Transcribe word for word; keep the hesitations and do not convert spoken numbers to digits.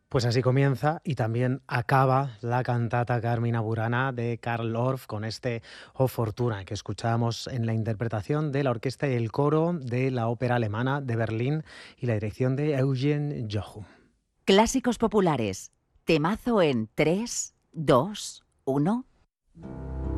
Pues así comienza y también acaba la cantata Carmina Burana de Karl Orff con este O Fortuna que escuchábamos en la interpretación de la orquesta y el coro de la Ópera Alemana de Berlín y la dirección de Eugen Jochum. Clásicos populares. Temazo en tres, dos, uno.